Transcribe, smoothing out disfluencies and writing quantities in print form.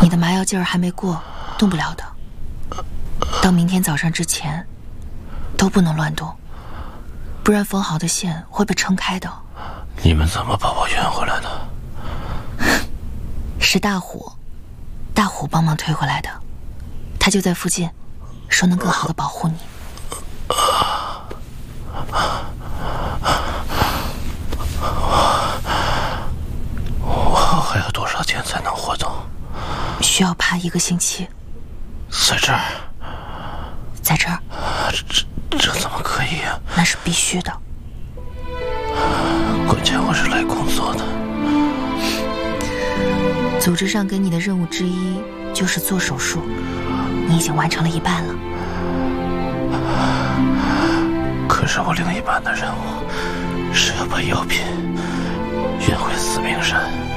你的麻药劲儿还没过，动不了的。到明天早上之前，都不能乱动，不然缝好的线会被撑开的。 你们怎么把我圆回来的？ 是大虎帮忙推回来的，他就在附近，说能更好的保护你。 我还有多少天才能活动？ 需要爬1个星期。 在这儿？ 在这儿？ 这怎么可以啊？ 那是必须的。 关键我是来工作的。 组织上给你的任务之一就是做手术，你已经完成了一半了。 可是我另一半的任务是要把药品运回司命山。